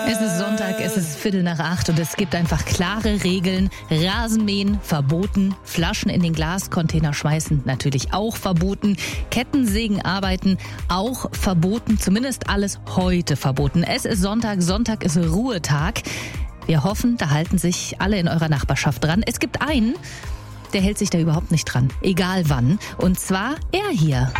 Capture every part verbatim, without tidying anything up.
Es ist Sonntag, es ist Viertel nach acht und es gibt einfach klare Regeln. Rasenmähen verboten, Flaschen in den Glascontainer schmeißen natürlich auch verboten, Kettensägen arbeiten auch verboten, zumindest alles heute verboten. Es ist Sonntag, Sonntag ist Ruhetag. Wir hoffen, da halten sich alle in eurer Nachbarschaft dran. Es gibt einen, der hält sich da überhaupt nicht dran, egal wann, und zwar er hier.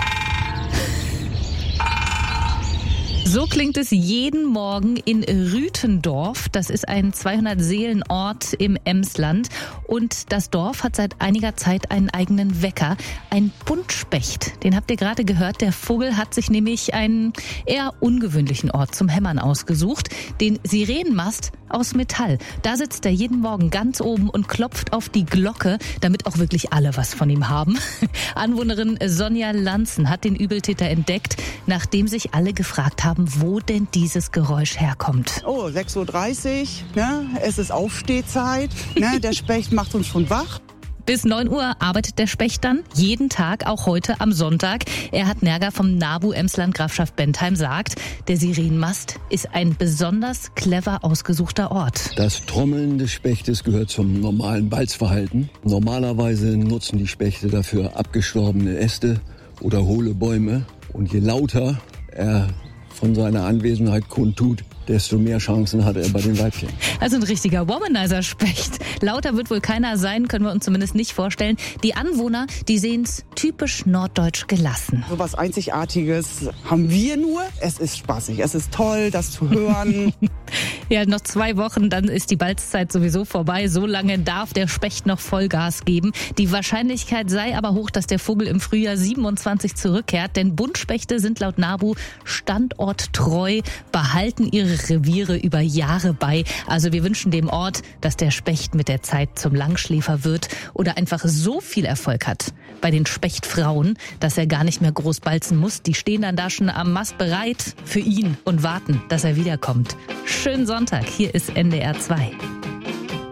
So klingt es jeden Morgen in Rüthendorf. Das ist ein zweihundert-Seelen-Ort im Emsland. Und das Dorf hat seit einiger Zeit einen eigenen Wecker, ein Buntspecht. Den habt ihr gerade gehört. Der Vogel hat sich nämlich einen eher ungewöhnlichen Ort zum Hämmern ausgesucht. Den Sirenenmast aus Metall. Da sitzt er jeden Morgen ganz oben und klopft auf die Glocke, damit auch wirklich alle was von ihm haben. Anwohnerin Sonja Lanzen hat den Übeltäter entdeckt, nachdem sich alle gefragt haben, wo denn dieses Geräusch herkommt. Oh, sechs Uhr dreißig, ne? Es ist Aufstehzeit, ne? Der Specht macht uns schon wach. Bis neun Uhr arbeitet der Specht dann, jeden Tag, auch heute am Sonntag. Erhard Nerger vom NABU Emsland Grafschaft Bentheim sagt, der Sirenenmast ist ein besonders clever ausgesuchter Ort. Das Trommeln des Spechtes gehört zum normalen Balzverhalten. Normalerweise nutzen die Spechte dafür abgestorbene Äste oder hohle Bäume. Und je lauter er von seiner Anwesenheit kundtut, desto mehr Chancen hat er bei den Weibchen. Also ein richtiger Womanizer-Specht. Lauter wird wohl keiner sein, können wir uns zumindest nicht vorstellen. Die Anwohner, die sehen es typisch norddeutsch gelassen. So was Einzigartiges haben wir nur. Es ist spaßig, es ist toll, das zu hören. Ja, noch zwei Wochen, dann ist die Balzzeit sowieso vorbei. So lange darf der Specht noch Vollgas geben. Die Wahrscheinlichkeit sei aber hoch, dass der Vogel im Frühjahr siebenundzwanzig zurückkehrt. Denn Buntspechte sind laut NABU standorttreu, behalten ihre Reviere über Jahre bei. Also wir wünschen dem Ort, dass der Specht mit der Zeit zum Langschläfer wird oder einfach so viel Erfolg hat bei den Spechtfrauen, dass er gar nicht mehr groß balzen muss. Die stehen dann da schon am Mast bereit für ihn und warten, dass er wiederkommt. Schönen Sonntag, hier ist N D R zwei.